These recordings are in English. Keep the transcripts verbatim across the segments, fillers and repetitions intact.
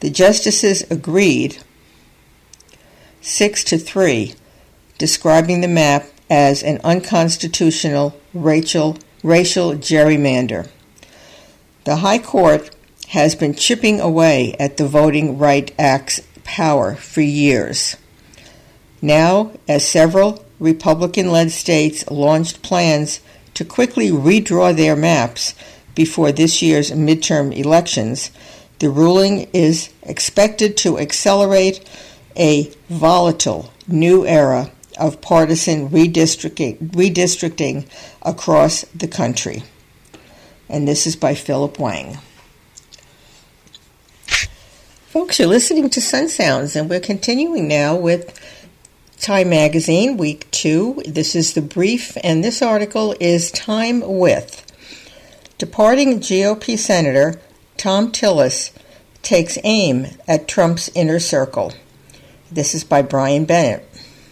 The justices agreed six to three, describing the map as an unconstitutional racial, racial gerrymander. The High Court has been chipping away at the Voting Rights Act's power for years. Now, as several Republican-led states launched plans to quickly redraw their maps before this year's midterm elections, the ruling is expected to accelerate a volatile new era of partisan redistricting, redistricting across the country. And this is by Philip Wang. Folks, you're listening to Sun Sounds, and we're continuing now with Time Magazine, Week two. This is the brief, and this article is Time With. Departing G O P Senator Thom Tillis takes aim at Trump's inner circle. This is by Brian Bennett.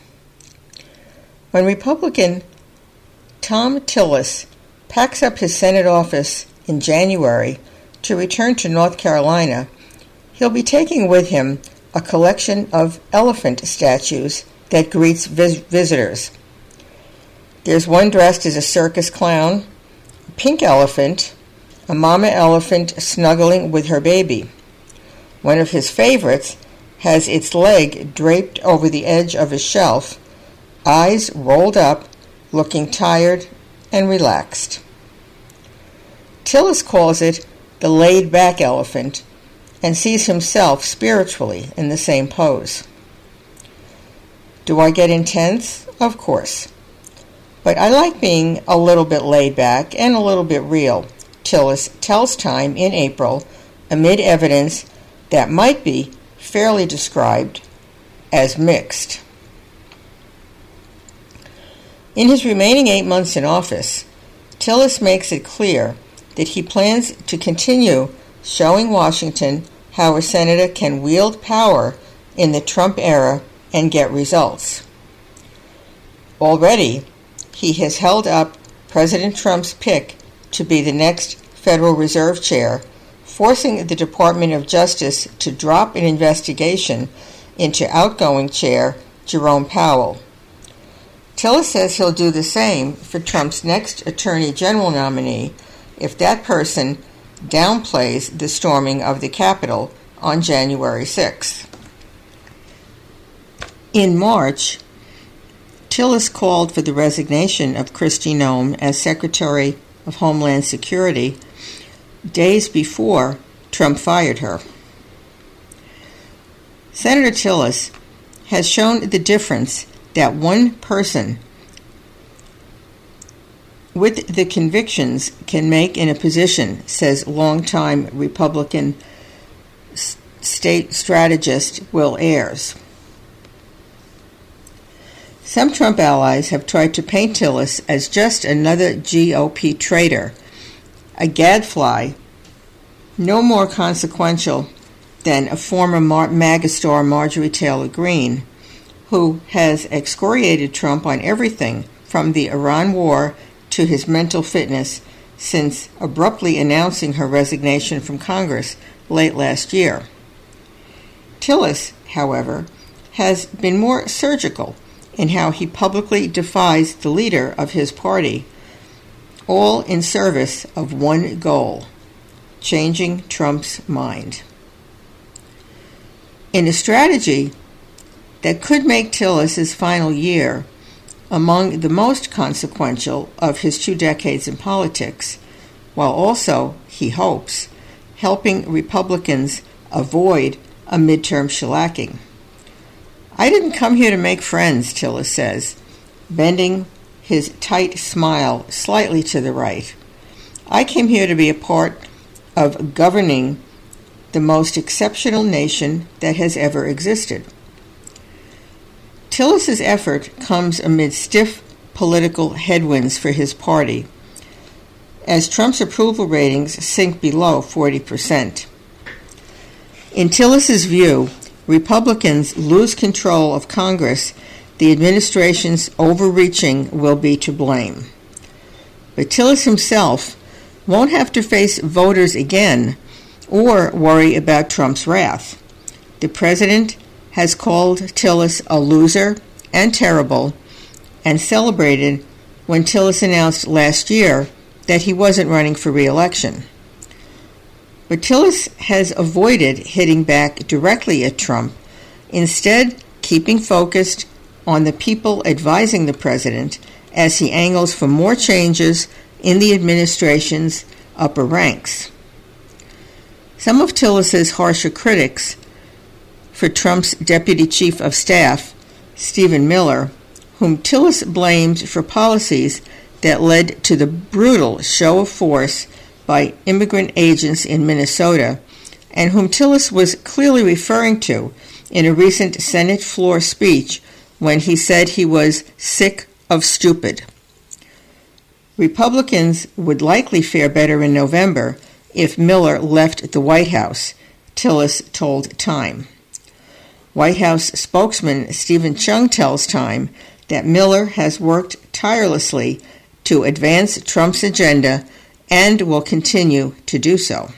When Republican Thom Tillis packs up his Senate office in January to return to North Carolina, he'll be taking with him a collection of elephant statues that greets vis- visitors. There's one dressed as a circus clown, a pink elephant, a mama elephant snuggling with her baby. One of his favorites has its leg draped over the edge of a shelf, eyes rolled up, looking tired and relaxed. Tillis calls it the laid-back elephant and sees himself spiritually in the same pose. Do I get intense? Of course. But I like being a little bit laid back and a little bit real, Tillis tells Time in April, amid evidence that might be fairly described as mixed. In his remaining eight months in office, Tillis makes it clear that he plans to continue showing Washington how a senator can wield power in the Trump era and get results. Already, he has held up President Trump's pick to be the next Federal Reserve Chair, forcing the Department of Justice to drop an investigation into outgoing Chair Jerome Powell. Tillis says he'll do the same for Trump's next Attorney General nominee if that person downplays the storming of the Capitol on January sixth. In March, Tillis called for the resignation of Kristi Noem as Secretary of Homeland Security days before Trump fired her. Senator Tillis has shown the difference that one person with the convictions can make in a position, says longtime Republican state strategist Will Ayers. Some Trump allies have tried to paint Tillis as just another G O P traitor, a gadfly, no more consequential than a former Mar- MAGA star Marjorie Taylor Greene, who has excoriated Trump on everything from the Iran war to his mental fitness since abruptly announcing her resignation from Congress late last year. Tillis, however, has been more surgical in how he publicly defies the leader of his party, all in service of one goal: changing Trump's mind. In a strategy that could make Tillis' final year among the most consequential of his two decades in politics, while also, he hopes, helping Republicans avoid a midterm shellacking. I didn't come here to make friends, Tillis says, bending his tight smile slightly to the right. I came here to be a part of governing the most exceptional nation that has ever existed. Tillis' effort comes amid stiff political headwinds for his party, as Trump's approval ratings sink below forty percent. In Tillis' view, Republicans lose control of Congress, the administration's overreaching will be to blame. But Tillis himself won't have to face voters again or worry about Trump's wrath. The president has called Tillis a loser and terrible, and celebrated when Tillis announced last year that he wasn't running for re-election. But Tillis has avoided hitting back directly at Trump, instead keeping focused on the people advising the president as he angles for more changes in the administration's upper ranks. Some of Tillis's harsher critics for Trump's deputy chief of staff, Stephen Miller, whom Tillis blamed for policies that led to the brutal show of force by immigrant agents in Minnesota, and whom Tillis was clearly referring to in a recent Senate floor speech when he said he was sick of stupid. Republicans would likely fare better in November if Miller left the White House, Tillis told Time. White House spokesman Stephen Chung tells Time that Miller has worked tirelessly to advance Trump's agenda and will continue to do so.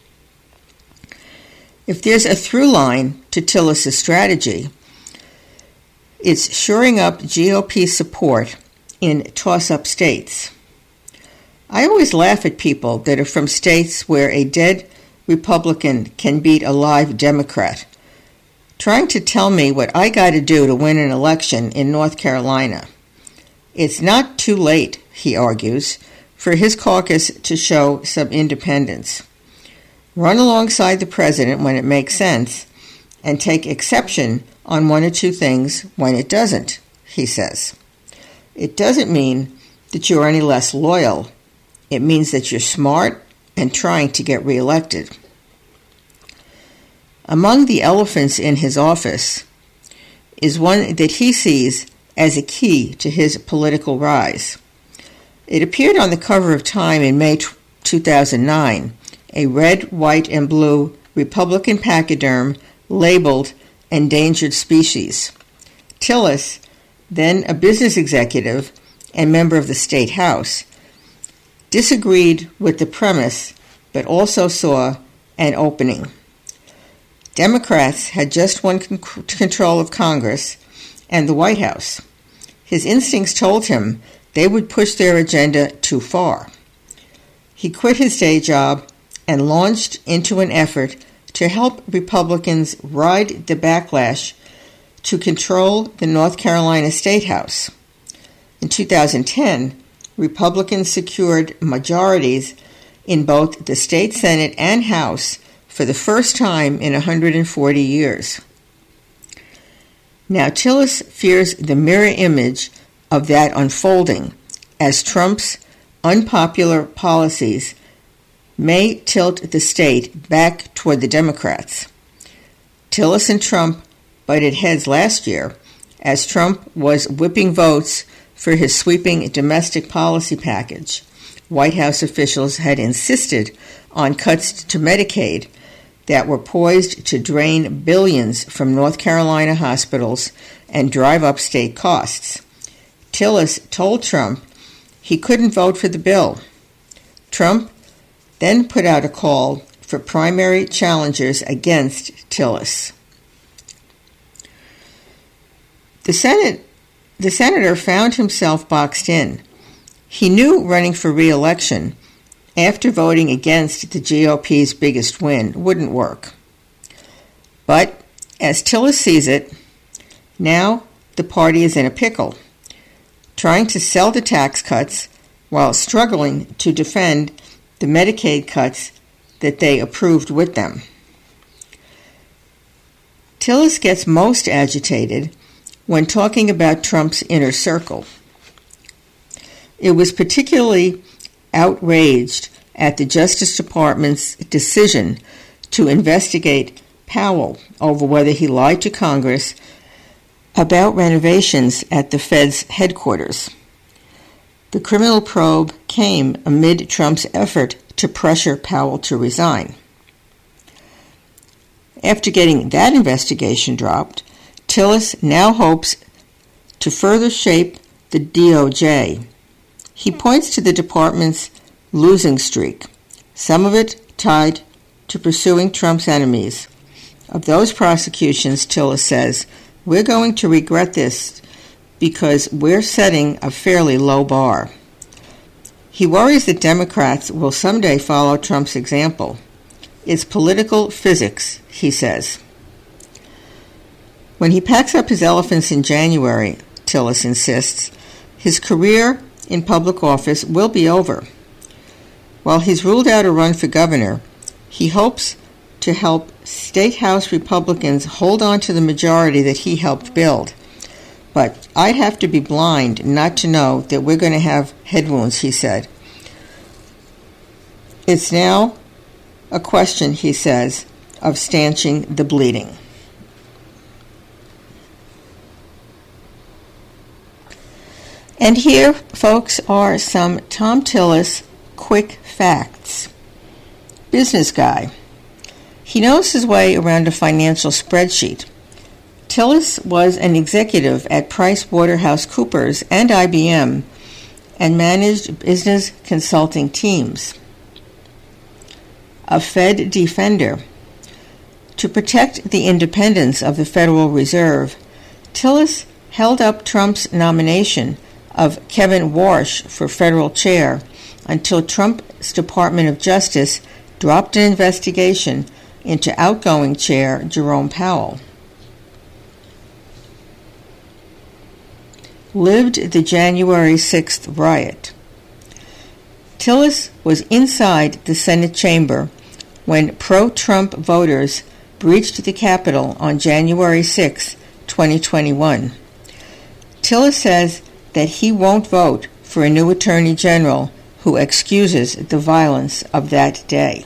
If there's a through line to Tillis' strategy, it's shoring up G O P support in toss-up states. I always laugh at people that are from states where a dead Republican can beat a live Democrat, trying to tell me what I got to do to win an election in North Carolina. It's not too late, he argues, for his caucus to show some independence. Run alongside the president when it makes sense, and take exception on one or two things when it doesn't, he says. It doesn't mean that you're any less loyal. It means that you're smart and trying to get reelected. Among the elephants in his office is one that he sees as a key to his political rise. It appeared on the cover of Time in May two thousand nine, a red, white, and blue Republican pachyderm labeled endangered species. Tillis, then a business executive and member of the state house, disagreed with the premise but also saw an opening. Democrats had just won con- control of Congress and the White House. His instincts told him they would push their agenda too far. He quit his day job and launched into an effort to help Republicans ride the backlash to control the North Carolina State House. In two thousand ten, Republicans secured majorities in both the state Senate and House for the first time in one hundred forty years. Now Tillis fears the mirror image of that unfolding as Trump's unpopular policies may tilt the state back toward the Democrats. Tillis and Trump butted heads last year as Trump was whipping votes for his sweeping domestic policy package. White House officials had insisted on cuts to Medicaid that were poised to drain billions from North Carolina hospitals and drive up state costs. Tillis told Trump he couldn't vote for the bill. Trump then put out a call for primary challengers against Tillis. The Senate, the senator found himself boxed in. He knew running for re-election after voting against the G O P's biggest win wouldn't work. But as Tillis sees it, now the party is in a pickle, trying to sell the tax cuts while struggling to defend the Medicaid cuts that they approved with them. Tillis gets most agitated when talking about Trump's inner circle. It was particularly outraged at the Justice Department's decision to investigate Powell over whether he lied to Congress about renovations at the Fed's headquarters. The criminal probe came amid Trump's effort to pressure Powell to resign. After getting that investigation dropped, Tillis now hopes to further shape the D O J. He points to the department's losing streak, some of it tied to pursuing Trump's enemies. Of those prosecutions, Tillis says, we're going to regret this because we're setting a fairly low bar. He worries that Democrats will someday follow Trump's example. It's political physics, he says. When he packs up his elephants in January, Tillis insists, his career in public office will be over. While he's ruled out a run for governor, he hopes to help State House Republicans hold on to the majority that he helped build. But I'd have to be blind not to know that we're going to have head wounds, he said. It's now a question, he says, of stanching the bleeding. And here, folks, are some Thom Tillis quick facts. Business guy. He knows his way around a financial spreadsheet. Tillis was an executive at PricewaterhouseCoopers and I B M and managed business consulting teams. A Fed defender. To protect the independence of the Federal Reserve, Tillis held up Trump's nomination of Kevin Warsh for federal chair until Trump's Department of Justice dropped an investigation into outgoing chair Jerome Powell. Lived the January sixth riot. Tillis was inside the Senate chamber when pro-Trump voters breached the Capitol on January sixth, twenty twenty-one. Tillis says that he won't vote for a new attorney general who excuses the violence of that day.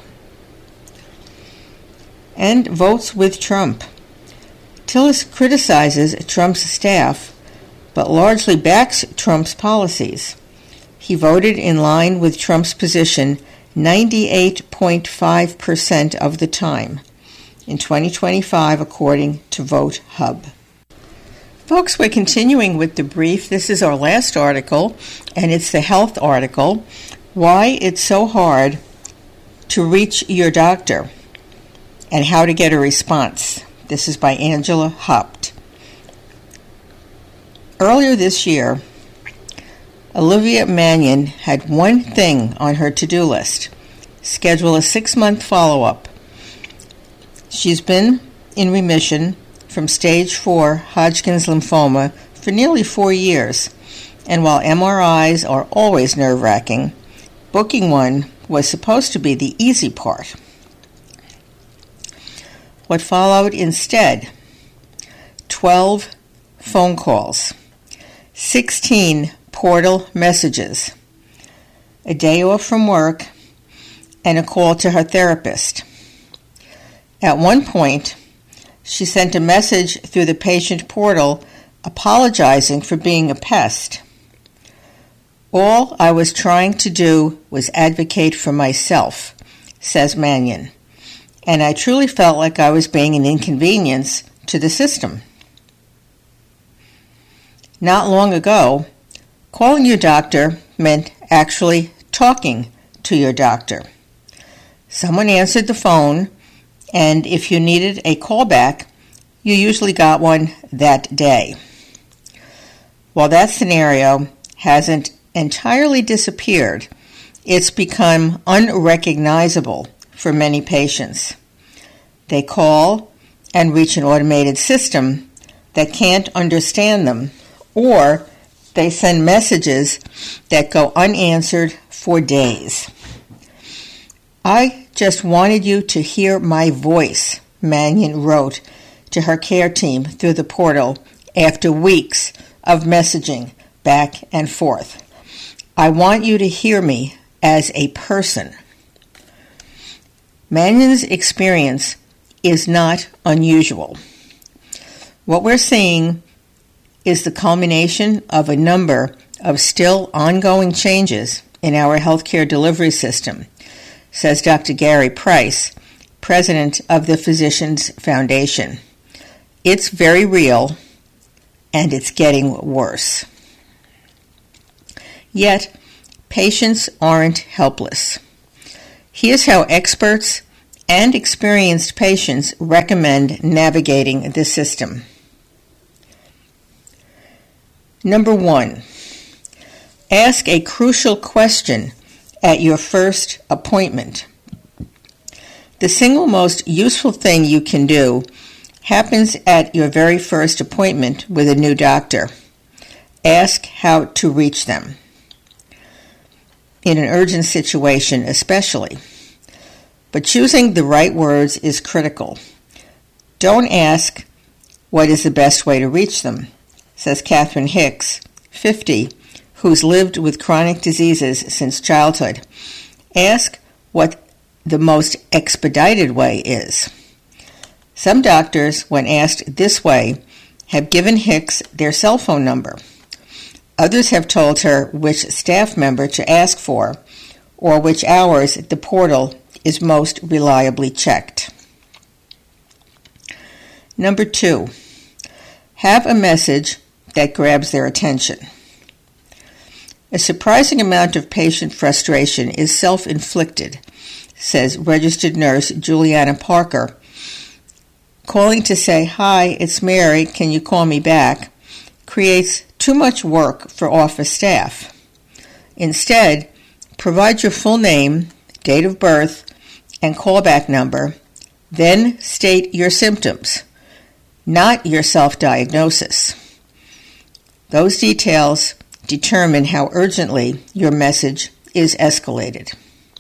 And votes with Trump. Tillis criticizes Trump's staff, but largely backs Trump's policies. He voted in line with Trump's position ninety-eight point five percent of the time in twenty twenty-five, according to VoteHub. Folks, we're continuing with the brief. This is our last article, and it's the health article, Why It's So Hard to Reach Your Doctor and How to Get a Response. This is by Angela Haupt. Earlier this year, Olivia Mannion had one thing on her to-do list: schedule a six-month follow-up. She's been in remission from stage four Hodgkin's lymphoma for nearly four years, and while M R Is are always nerve-wracking, booking one was supposed to be the easy part. What followed instead? twelve phone calls, sixteen portal messages, a day off from work, and a call to her therapist. At one point, she sent a message through the patient portal apologizing for being a pest. All I was trying to do was advocate for myself, says Mannion, and I truly felt like I was being an inconvenience to the system. Not long ago, calling your doctor meant actually talking to your doctor. Someone answered the phone, and if you needed a callback, you usually got one that day. While that scenario hasn't entirely disappeared, it's become unrecognizable for many patients. They call and reach an automated system that can't understand them, or they send messages that go unanswered for days. I just wanted you to hear my voice, Mannion wrote to her care team through the portal after weeks of messaging back and forth. I want you to hear me as a person. Mannion's experience is not unusual. What we're seeing is the culmination of a number of still ongoing changes in our healthcare delivery system, says Doctor Gary Price, president of the Physicians Foundation. It's very real, and it's getting worse. Yet, patients aren't helpless. Here's how experts and experienced patients recommend navigating the system. Number one, ask a crucial question at your first appointment. The single most useful thing you can do happens at your very first appointment with a new doctor. Ask how to reach them. In an urgent situation especially. But choosing the right words is critical. Don't ask what is the best way to reach them, says Catherine Hicks, fifty, who's lived with chronic diseases since childhood. Ask what the most expedited way is. Some doctors, when asked this way, have given Hicks their cell phone number. Others have told her which staff member to ask for, or which hours the portal is most reliably checked. Number two, have a message that grabs their attention. A surprising amount of patient frustration is self-inflicted, says registered nurse Juliana Parker. Calling to say, "Hi, it's Mary, can you call me back?" creates too much work for office staff. Instead, provide your full name, date of birth, and callback number, then state your symptoms, not your self-diagnosis. Those details determine how urgently your message is escalated.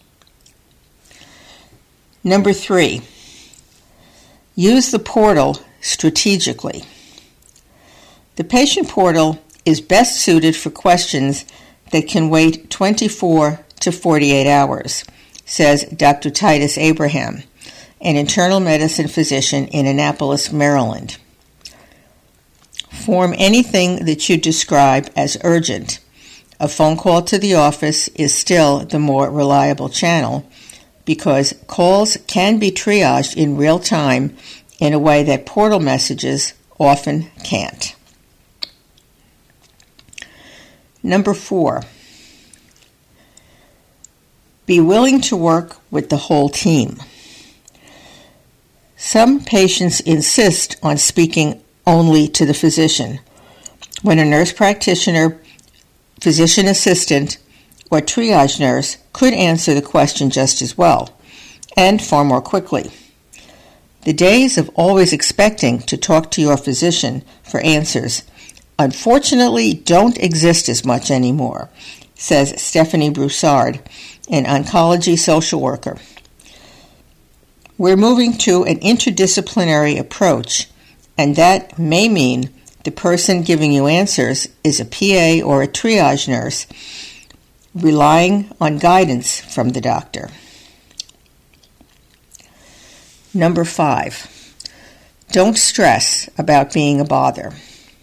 Number three, use the portal strategically. The patient portal is best suited for questions that can wait twenty-four to forty-eight hours, says Doctor Titus Abraham, an internal medicine physician in Annapolis, Maryland. Form anything that you describe as urgent. A phone call to the office is still the more reliable channel because calls can be triaged in real time in a way that portal messages often can't. Number four, be willing to work with the whole team. Some patients insist on speaking only to the physician, when a nurse practitioner, physician assistant, or triage nurse could answer the question just as well, and far more quickly. The days of always expecting to talk to your physician for answers unfortunately don't exist as much anymore, says Stephanie Broussard, an oncology social worker. We're moving to an interdisciplinary approach, and that may mean the person giving you answers is a P A or a triage nurse, relying on guidance from the doctor. Number five, don't stress about being a bother.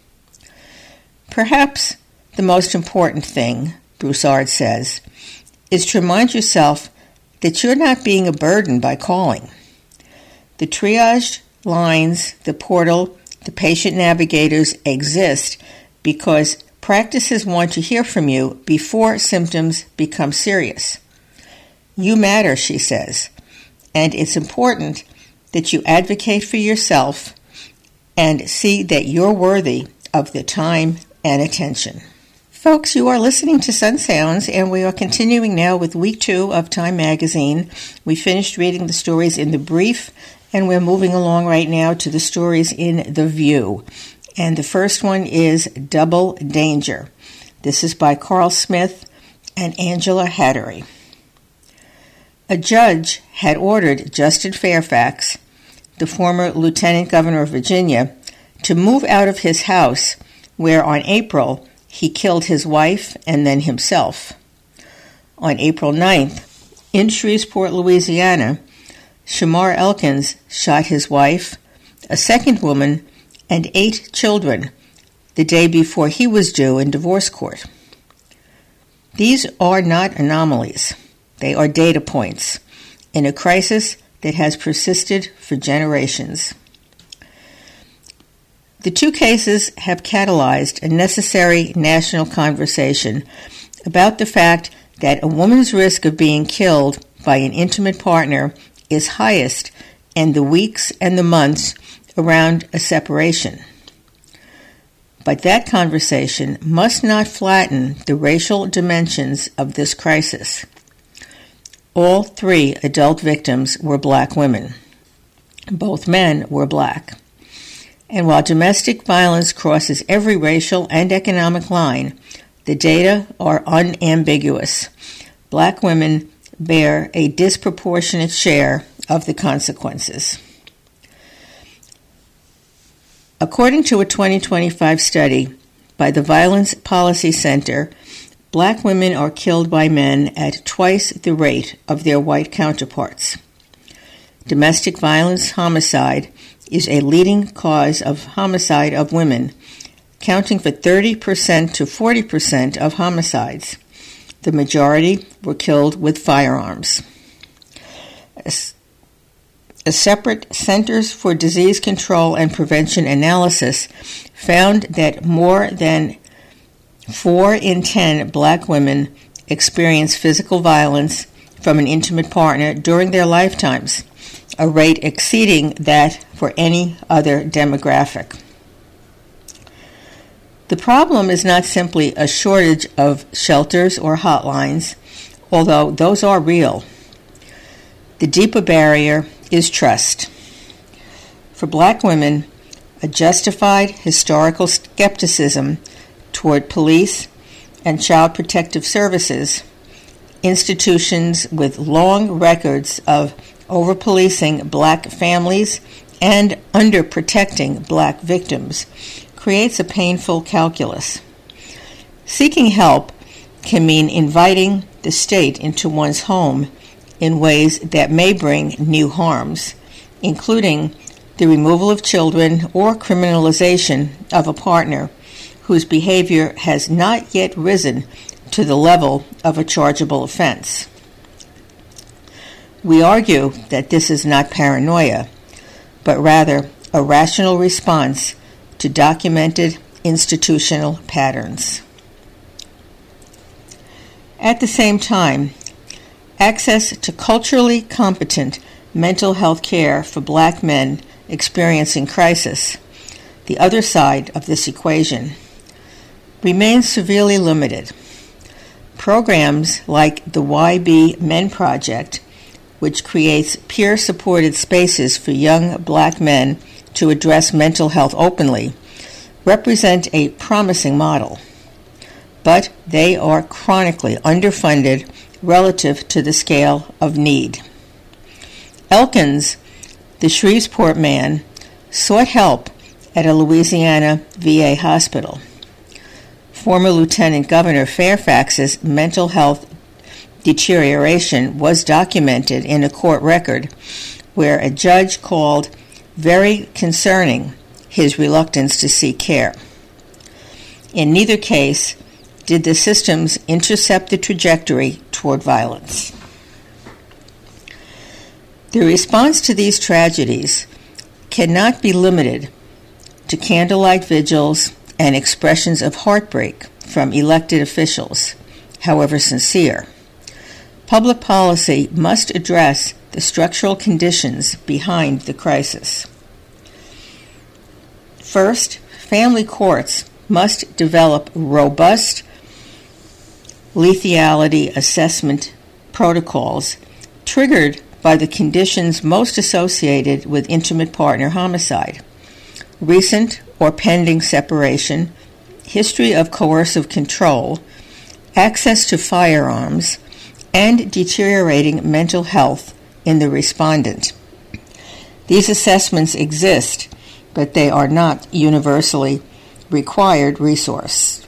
Perhaps the most important thing, Broussard says, is to remind yourself that you're not being a burden by calling. The triage lines, the portal, the patient navigators exist because practices want to hear from you before symptoms become serious. You matter, she says, and it's important that you advocate for yourself and see that you're worthy of the time and attention. Folks, you are listening to Sun Sounds, and we are continuing now with week two of Time Magazine. We finished reading the stories in the brief, and we're moving along right now to the stories in the View. And the first one is Double Danger. This is by Carl Smith and Angela Hattery. A judge had ordered Justin Fairfax, the former lieutenant governor of Virginia, to move out of his house where on April he killed his wife and then himself. On April ninth, in Shreveport, Louisiana, Shamar Elkins shot his wife, a second woman, and eight children the day before he was due in divorce court. These are not anomalies. They are data points in a crisis that has persisted for generations. The two cases have catalyzed a necessary national conversation about the fact that a woman's risk of being killed by an intimate partner is highest in the weeks and the months around a separation. But that conversation must not flatten the racial dimensions of this crisis. All three adult victims were black women. Both men were black. And while domestic violence crosses every racial and economic line, the data are unambiguous. Black women bear a disproportionate share of the consequences. According to a twenty twenty-five study by the Violence Policy Center, black women are killed by men at twice the rate of their white counterparts. Domestic violence homicide is a leading cause of homicide of women, counting for thirty percent to forty percent of homicides. The majority were killed with firearms. A separate Centers for Disease Control and Prevention analysis found that more than four in ten black women experience physical violence from an intimate partner during their lifetimes, a rate exceeding that for any other demographic. The problem is not simply a shortage of shelters or hotlines, although those are real. The deeper barrier is trust. For black women, a justified historical skepticism toward police and child protective services, institutions with long records of over-policing black families and under-protecting black victims, creates a painful calculus. Seeking help can mean inviting the state into one's home in ways that may bring new harms, including the removal of children or criminalization of a partner whose behavior has not yet risen to the level of a chargeable offense. We argue that this is not paranoia, but rather a rational response to documented institutional patterns. At the same time, access to culturally competent mental health care for black men experiencing crisis, the other side of this equation, remains severely limited. Programs like the Y B Men Project, which creates peer-supported spaces for young black men to address mental health openly, represent a promising model, but they are chronically underfunded relative to the scale of need. Elkins, the Shreveport man, sought help at a Louisiana V A hospital. Former Lieutenant Governor Fairfax's mental health deterioration was documented in a court record where a judge called very concerning his reluctance to seek care. In neither case did the systems intercept the trajectory toward violence. The response to these tragedies cannot be limited to candlelight vigils and expressions of heartbreak from elected officials, however sincere. Public policy must address the structural conditions behind the crisis. First, family courts must develop robust lethality assessment protocols triggered by the conditions most associated with intimate partner homicide: recent or pending separation, history of coercive control, access to firearms, and deteriorating mental health in the respondent. These assessments exist, but they are not universally required resource.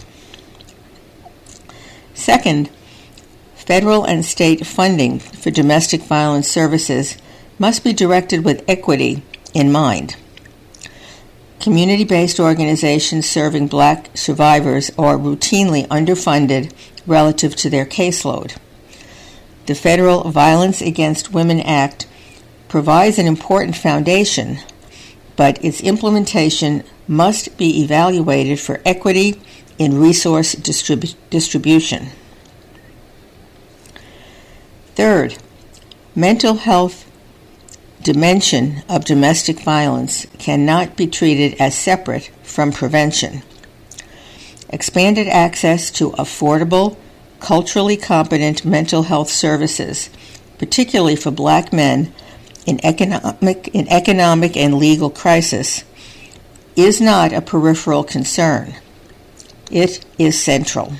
Second, federal and state funding for domestic violence services must be directed with equity in mind. Community-based organizations serving black survivors are routinely underfunded relative to their caseload. The Federal Violence Against Women Act provides an important foundation, but its implementation must be evaluated for equity in resource distribu- distribution. Third, mental health dimension of domestic violence cannot be treated as separate from prevention. Expanded access to affordable, culturally competent mental health services, particularly for Black men in economic, in economic and legal crisis, is not a peripheral concern. It is central.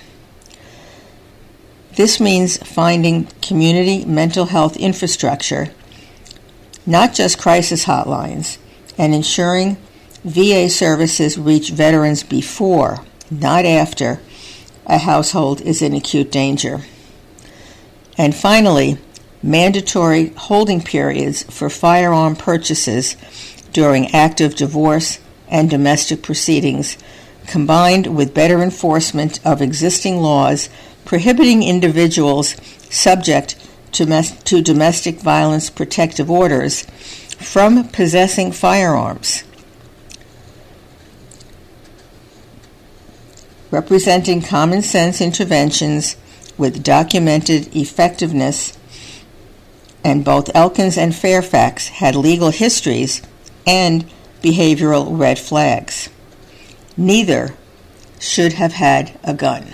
This means finding community mental health infrastructure, not just crisis hotlines, and ensuring V A services reach veterans before, not after, a household is in acute danger. And finally, mandatory holding periods for firearm purchases during active divorce and domestic proceedings, combined with better enforcement of existing laws prohibiting individuals subject to, mes- to domestic violence protective orders from possessing firearms. Representing common sense interventions with documented effectiveness, and both Elkins and Fairfax had legal histories and behavioral red flags. Neither should have had a gun.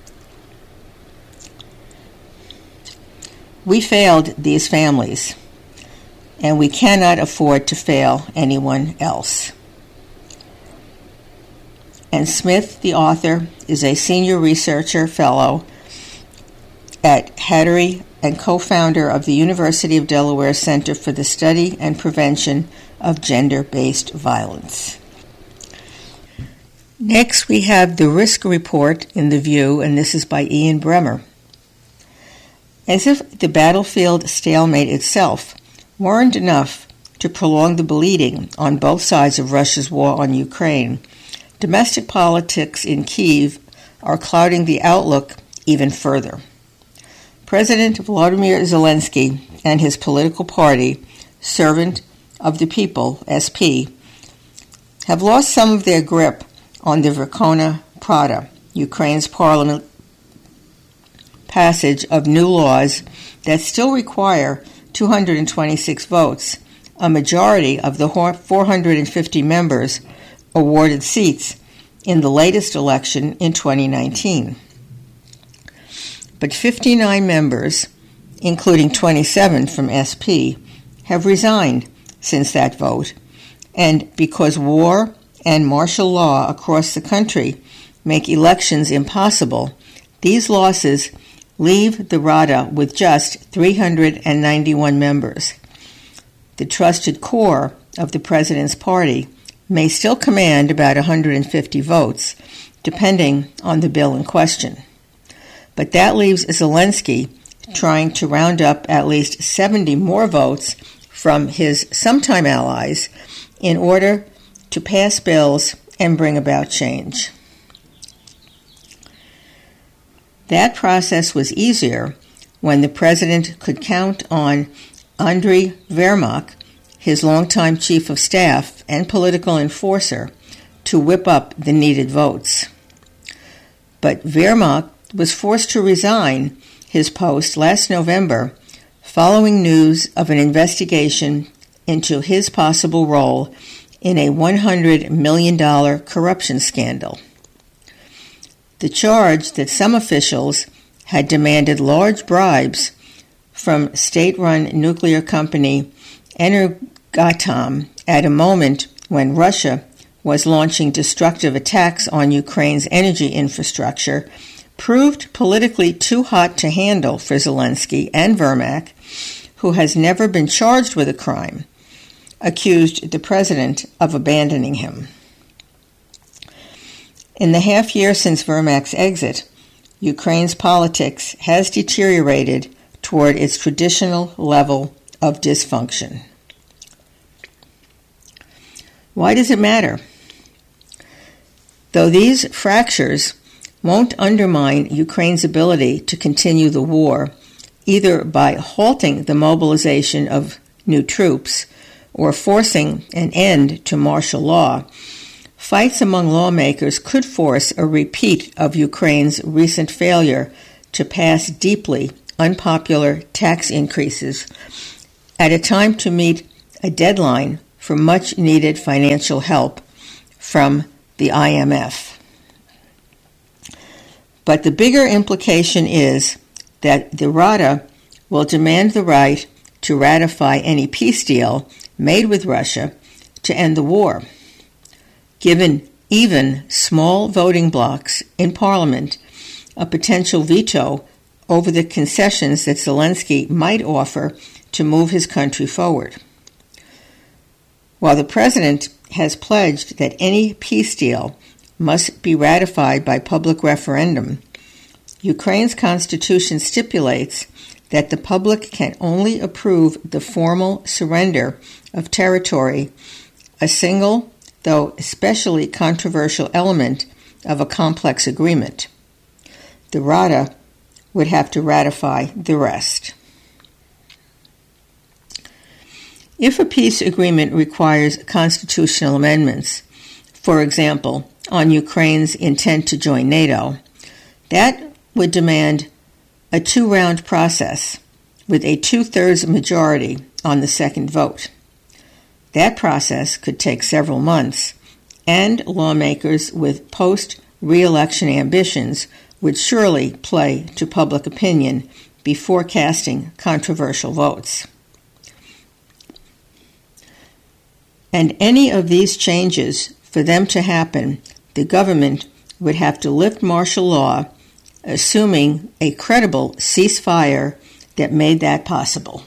We failed these families, and we cannot afford to fail anyone else. And Smith, the author, is a senior researcher fellow at Hattery and co-founder of the University of Delaware Center for the Study and Prevention of Gender-Based Violence. Next, we have the risk report in The View, and this is by Ian Bremmer. As if the battlefield stalemate itself weren't enough to prolong the bleeding on both sides of Russia's war on Ukraine, domestic politics in Kyiv are clouding the outlook even further. President Volodymyr Zelensky and his political party, Servant of the People, S P, have lost some of their grip on the Verkhovna Rada, Ukraine's parliament passage of new laws that still require two hundred twenty-six votes, a majority of the four hundred fifty members awarded seats in the latest election in twenty nineteen. But fifty-nine members, including twenty-seven from S P, have resigned since that vote, and because war and martial law across the country make elections impossible, these losses leave the Rada with just three hundred ninety-one members. The trusted core of the president's party may still command about one hundred fifty votes, depending on the bill in question. But that leaves Zelensky trying to round up at least seventy more votes from his sometime allies in order to pass bills and bring about change. That process was easier when the president could count on Andriy Yermak, his longtime chief of staff and political enforcer, to whip up the needed votes. But Yermak was forced to resign his post last November following news of an investigation into his possible role in a one hundred million dollars corruption scandal. The charge that some officials had demanded large bribes from state-run nuclear company Energoatom at a moment when Russia was launching destructive attacks on Ukraine's energy infrastructure proved politically too hot to handle for Zelensky and Yermak, who has never been charged with a crime, accused the president of abandoning him. In the half year since Yermak's exit, Ukraine's politics has deteriorated toward its traditional level of dysfunction. Why does it matter? Though these fractures won't undermine Ukraine's ability to continue the war, either by halting the mobilization of new troops or forcing an end to martial law, fights among lawmakers could force a repeat of Ukraine's recent failure to pass deeply unpopular tax increases at a time to meet a deadline for much-needed financial help from the I M F. But the bigger implication is that the Rada will demand the right to ratify any peace deal made with Russia to end the war. Given even small voting blocs in Parliament a potential veto over the concessions that Zelensky might offer to move his country forward. While the president has pledged that any peace deal must be ratified by public referendum, Ukraine's constitution stipulates that the public can only approve the formal surrender of territory, a single, though especially controversial element of a complex agreement. The Rada would have to ratify the rest. If a peace agreement requires constitutional amendments, for example, on Ukraine's intent to join NATO, that would demand a two-round process with a two-thirds majority on the second vote. That process could take several months, and lawmakers with post-re-election ambitions would surely play to public opinion before casting controversial votes. And any of these changes, for them to happen, the government would have to lift martial law, assuming a credible ceasefire that made that possible.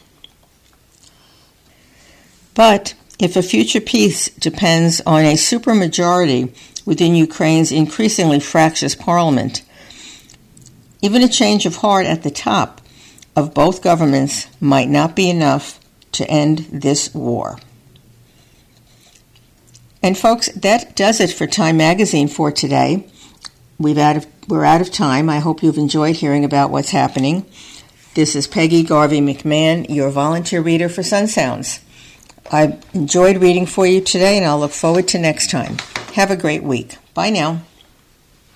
But if a future peace depends on a supermajority within Ukraine's increasingly fractious parliament, even a change of heart at the top of both governments might not be enough to end this war. And folks, that does it for Time Magazine for today. We've out of, we're out of time. I hope you've enjoyed hearing about what's happening. This is Peggy Garvey McMahon, your volunteer reader for Sun Sounds. I enjoyed reading for you today, and I'll look forward to next time. Have a great week. Bye now.